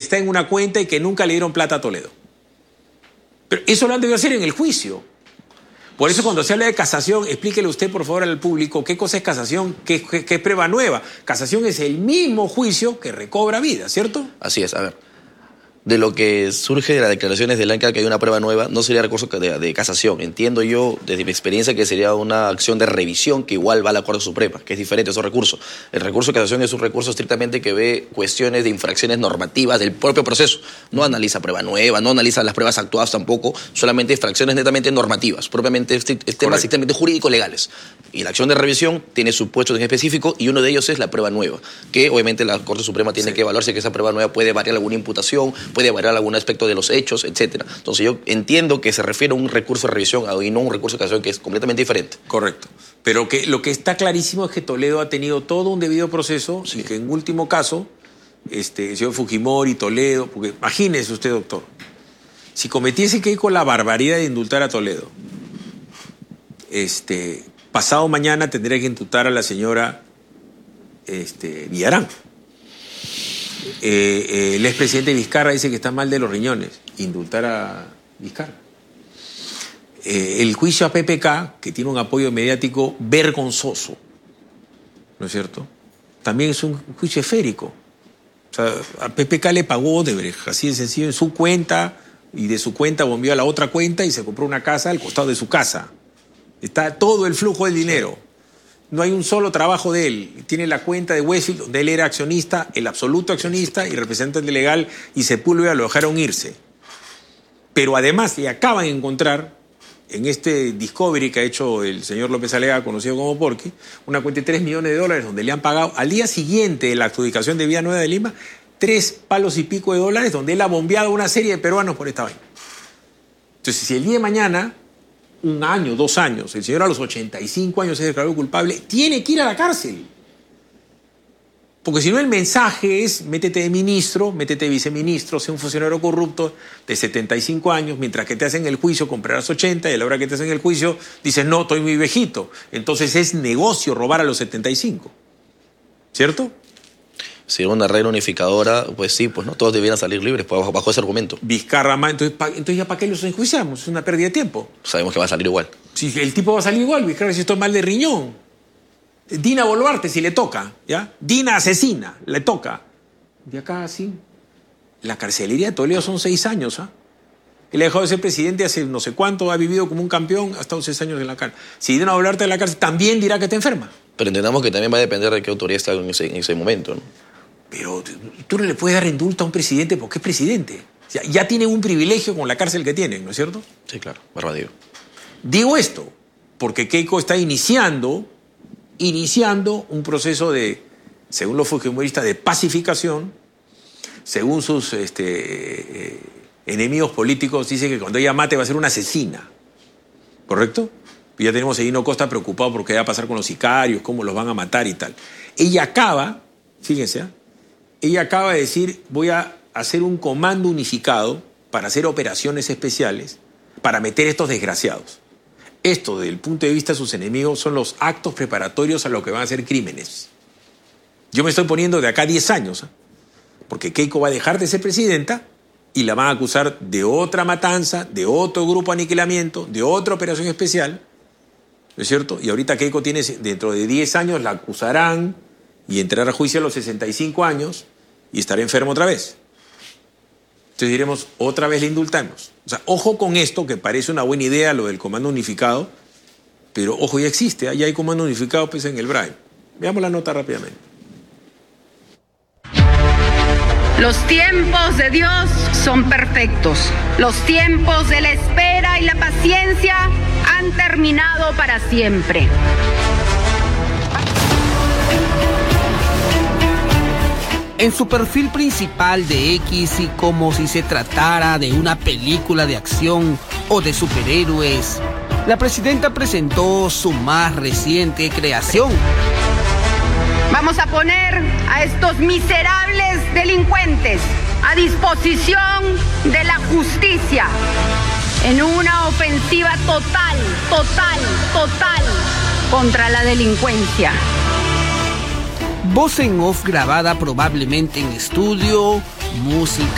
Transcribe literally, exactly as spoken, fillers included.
está en una cuenta y que nunca le dieron plata a Toledo. Pero eso lo han debido hacer en el juicio. Por eso cuando se habla de casación, explíquele usted por favor al público qué cosa es casación, qué, qué, qué es prueba nueva. Casación es el mismo juicio que recobra vida, ¿cierto? Así es, a ver. De lo que surge de las declaraciones del A N C A que hay una prueba nueva, no sería recurso de, de casación. Entiendo yo, desde mi experiencia, que sería una acción de revisión que igual va a la Corte Suprema, que es diferente a esos recursos. El recurso de casación es un recurso estrictamente que ve cuestiones de infracciones normativas del propio proceso. No analiza prueba nueva, no analiza las pruebas actuadas tampoco, solamente infracciones netamente normativas, propiamente temas estrictamente jurídico-legales. Y la acción de revisión tiene supuestos en específico y uno de ellos es la prueba nueva, que obviamente la Corte Suprema tiene sí. que evaluar si que esa prueba nueva puede variar alguna imputación, puede variar algún aspecto de los hechos, etcétera. Entonces yo entiendo que se refiere a un recurso de revisión y no a un recurso de casación que es completamente diferente. Correcto. Pero que lo que está clarísimo es que Toledo ha tenido todo un debido proceso sí. y que en último caso, este, el señor Fujimori, Toledo, porque imagínese usted, doctor, si cometiese Keiko la barbaridad de indultar a Toledo, este, pasado mañana tendría que indultar a la señora este, Villarán. Eh, eh, el expresidente Vizcarra dice que está mal de los riñones. Indultar a Vizcarra. Eh, el juicio a P P K, que tiene un apoyo mediático vergonzoso, ¿no es cierto? También es un juicio esférico. O sea, a P P K le pagó Odebrecht, así de sencillo, en su cuenta, y de su cuenta bombeó a la otra cuenta y se compró una casa al costado de su casa. Está todo el flujo del dinero. No hay un solo trabajo de él. Tiene la cuenta de Westfield, donde él era accionista, el absoluto accionista y representante legal, y Sepúlveda lo dejaron irse. Pero además le acaban de encontrar, en este discovery que ha hecho el señor López Alega, conocido como Porky, una cuenta de tres millones de dólares, donde le han pagado al día siguiente de la adjudicación de Vía Nueva de Lima, tres palos y pico de dólares, donde él ha bombeado a una serie de peruanos por esta vaina. Entonces, si el día de mañana, un año, dos años, el señor a los ochenta y cinco años es declarado culpable, tiene que ir a la cárcel. Porque si no, el mensaje es: métete de ministro, métete de viceministro, sé un funcionario corrupto de setenta y cinco años, mientras que te hacen el juicio comprarás ochenta, y a la hora que te hacen el juicio dices: no, estoy muy viejito. Entonces es negocio robar a los setenta y cinco. ¿Cierto? Si era una regla unificadora, pues sí, pues no, todos debieran salir libres bajo, bajo ese argumento. Vizcarra, entonces, entonces ya ¿para qué los enjuiciamos? Es una pérdida de tiempo. Sabemos que va a salir igual. Si el tipo va a salir igual, Vizcarra, si esto es mal de riñón. Dina Boluarte, si le toca, ¿ya? Dina asesina, le toca. De acá, sí. La carcelería de Toledo son seis años, ¿ah? ¿eh? Él ha dejado de ser presidente hace no sé cuánto, ha vivido como un campeón, ha estado seis años en la cárcel. Si Dina Boluarte en la cárcel, también dirá que está enferma. Pero entendamos que también va a depender de qué autoridad está en ese, en ese momento, ¿no? Pero tú no le puedes dar indulto a un presidente porque es presidente. O sea, ya tienen un privilegio con la cárcel que tienen, ¿no es cierto? Sí, claro, barbadío. Digo esto porque Keiko está iniciando, iniciando un proceso de, según los fujimoristas, de pacificación. Según sus este, eh, enemigos políticos, dice que cuando ella mate va a ser una asesina. ¿Correcto? Y ya tenemos a Hino Costa preocupado por qué va a pasar con los sicarios, cómo los van a matar y tal. Ella acaba, fíjense, ¿eh? Ella acaba de decir: voy a hacer un comando unificado para hacer operaciones especiales para meter a estos desgraciados. Esto, desde el punto de vista de sus enemigos, son los actos preparatorios a lo que van a ser crímenes. Yo me estoy poniendo de acá a diez años, ¿eh? Porque Keiko va a dejar de ser presidenta y la van a acusar de otra matanza, de otro grupo de aniquilamiento, de otra operación especial, ¿no es cierto? Y ahorita Keiko tiene, dentro de diez años la acusarán y entrará a juicio a los sesenta y cinco años y estará enfermo otra vez. Entonces diremos, otra vez le indultamos. O sea, ojo con esto, que parece una buena idea lo del comando unificado, pero ojo, ya existe, ¿eh? Ya hay comando unificado pues, en el Braille. Veamos la nota rápidamente. Los tiempos de Dios son perfectos. Los tiempos de la espera y la paciencia han terminado para siempre. En su perfil principal de X, y como si se tratara de una película de acción o de superhéroes, la presidenta presentó su más reciente creación. Vamos a poner a estos miserables delincuentes a disposición de la justicia en una ofensiva total, total, total contra la delincuencia. Voz en off grabada probablemente en estudio, música